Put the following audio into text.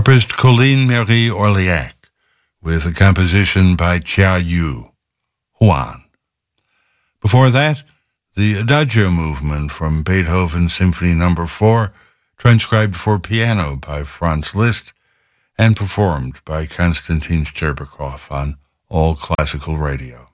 harpist Colleen Marie Orliac, with a composition by Chia Yu, Juan. Before that, the Adagio movement from Beethoven's Symphony No. 4, transcribed for piano by Franz Liszt and performed by Konstantin Sherbakov on All Classical Radio.